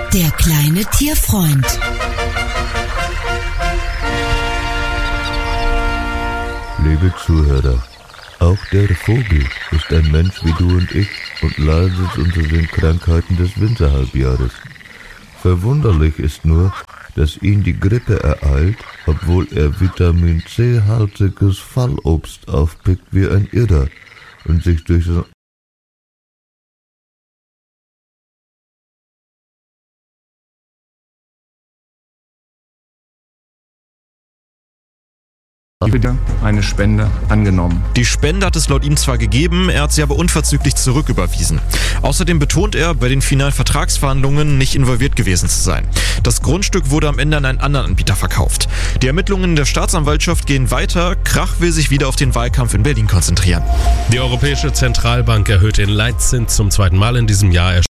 der kleine Tierfreund. Liebe Zuhörer, auch der Vogel ist ein Mensch wie du und ich und leidet unter den Krankheiten des Winterhalbjahres. Verwunderlich ist nur, dass ihn die Grippe ereilt, obwohl er Vitamin C-haltiges Fallobst aufpickt wie ein Irrer und sich durch so wieder eine Spende angenommen. Die Spende hat es laut ihm zwar gegeben, er hat sie aber unverzüglich zurücküberwiesen. Außerdem betont er, bei den finalen Vertragsverhandlungen nicht involviert gewesen zu sein. Das Grundstück wurde am Ende an einen anderen Anbieter verkauft. Die Ermittlungen der Staatsanwaltschaft gehen weiter. Krach will sich wieder auf den Wahlkampf in Berlin konzentrieren. Die Europäische Zentralbank erhöht den Leitzins zum zweiten Mal in diesem Jahr.